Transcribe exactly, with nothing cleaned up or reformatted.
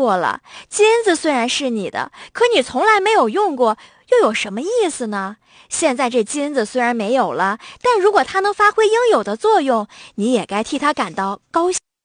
过了，金子虽然是你的，可你从来没有用过，又有什么意思呢？现在这金子虽然没有了，但如果它能发挥应有的作用，你也该替它感到高兴。